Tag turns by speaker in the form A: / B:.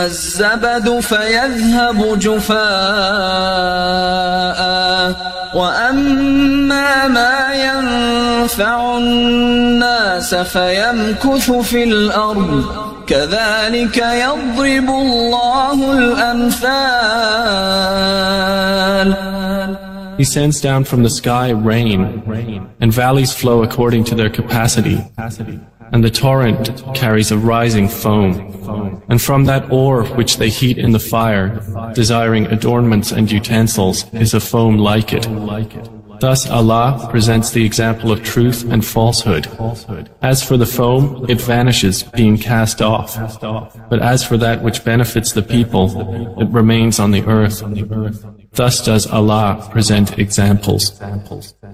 A: الزبد فيذهب جفاء وأما ما ينفع الناس فيمكث في الأرض كذلك يضرب الله الأمثال.
B: He sends down from the sky rain, and valleys flow according to their capacity, and the torrent carries a rising foam. And from that ore which they heat in the fire, desiring adornments and utensils, is a foam like it. Thus Allah presents the example of truth and falsehood. As for the foam, it vanishes, being cast off. But as for that which benefits the people, it remains on the earth. Thus does Allah present examples.